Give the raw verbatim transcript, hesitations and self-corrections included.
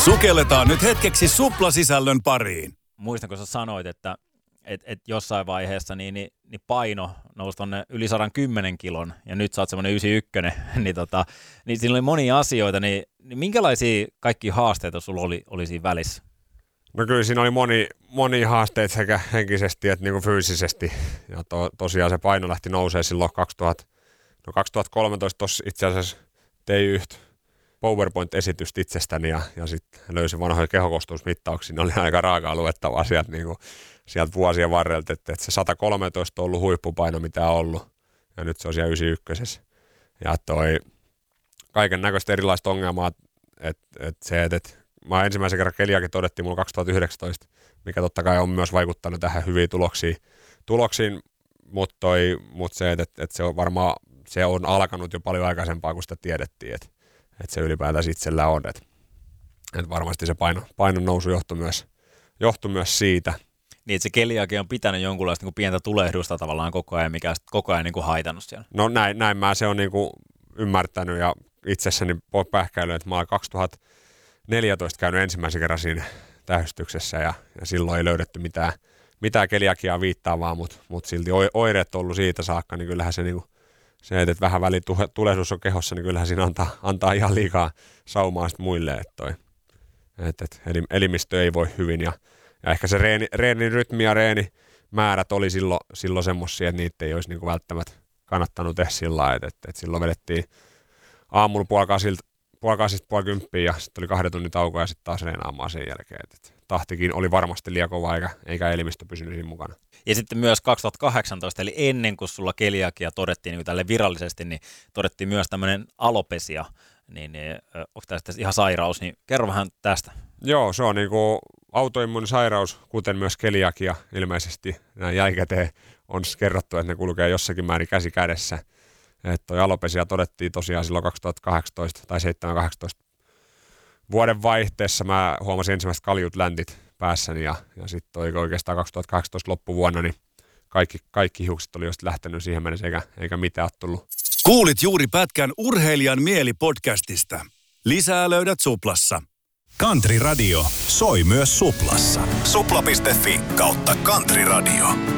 Sukelletaan nyt hetkeksi suplasisällön pariin. Muistan, kun sä sanoit, että et, et jossain vaiheessa niin, niin, niin paino nousi tonne yli sata kymmenen kilon, ja nyt sä oot semmoinen yhdeksänkymmentäyksi, niin, tota, niin siinä oli monia asioita, niin, niin minkälaisia kaikkia haasteita sulla oli, oli siinä välissä? No kyllä siinä oli moni, moni haasteita sekä henkisesti että niinku fyysisesti, ja to, tosiaan se paino lähti nousee silloin kaksituhatta, no kaksituhattakolmetoista tuossa itse asiassa tein yhtä PowerPoint-esitystä itsestäni ja, ja sitten löysin vanhoja kehokostumusmittauksia. Ne oli aika raakaa luettavaa sieltä, niin kuin, sieltä vuosien varrelta, että, että se sata kolmetoista on ollut huippupaino, mitä on ollut, ja nyt se on siellä yhdeksänkymmentäyksi. Ja toi kaiken näköistä erilaista ongelmaa, että, että se, että, että mä ensimmäisen kerran keliakin todettiin mulla kaksituhattayhdeksäntoista, mikä totta kai on myös vaikuttanut tähän hyviin tuloksiin, tuloksiin mutta, toi, mutta se, että, että se on varmaan se on alkanut jo paljon aikaisempaa, kun sitä tiedettiin, että että se ylipäätänsä itsellä on, että, että varmasti se paino, painon nousu johtui myös, johtui myös siitä. Niin, että se keliakia on pitänyt jonkunlaista niin kuin pientä tulehdusta tavallaan koko ajan, mikä on koko ajan niin kuin haitannut siellä. No näin, näin mä se on niin kuin ymmärtänyt ja itsessäni pähkäilyt, että mä olen kaksituhattaneljätoista käynyt ensimmäisen kerran siinä tähystyksessä ja, ja silloin ei löydetty mitään, mitään keliakiaa viittaavaa, mutta, mutta silti oireet on ollut siitä saakka, niin kyllähän se niin kuin se, että vähän väliin tulehdus on kehossa, niin kyllähän siinä antaa, antaa ihan liikaa saumaa sitten muille, että, toi, että, että elimistö ei voi hyvin. Ja, ja ehkä se reeni, reenin rytmi ja reenimäärät oli silloin, silloin semmoisia, että niitä ei olisi niinku välttämättä kannattanut tehdä sillä lailla, että, että, että silloin vedettiin aamulla puolikaisista puoli kymppiä ja sitten oli kahden tunnin tauko ja sitten taas reenaamaan sen jälkeen. Että, että tahtikin oli varmasti liian kova eikä, eikä elimistö pysynyt siinä mukana. Ja sitten myös kaksituhattakahdeksantoista, eli ennen kuin sulla keliakia todettiin niin tälle virallisesti, niin todettiin myös tämmöinen alopesia, niin, niin onko tästä ihan sairaus, niin kerro vähän tästä. Joo, se on niin kuin autoimmuunisairaus, kuten myös keliakia ilmeisesti. Näin jälkikäteen on kerrottu, että ne kulkee jossakin määrin käsi kädessä. Että toi alopesia todettiin tosiaan silloin kaksituhattakahdeksantoista tai seitsemän kahdeksantoista vuoden vaihteessa. Mä huomasin ensimmäiset kaljut läntit päässäni ja, ja sitten oikeastaan kaksituhattakahdeksantoista loppuvuonna niin kaikki, kaikki hiukset oli just lähtenyt siihen mennessä eikä, eikä mitään ole tullut. Kuulit juuri pätkän Urheilijan mieli podcastista. Lisää löydät Suplassa. Country Radio soi myös Suplassa. Supla piste fi kautta Country Radio.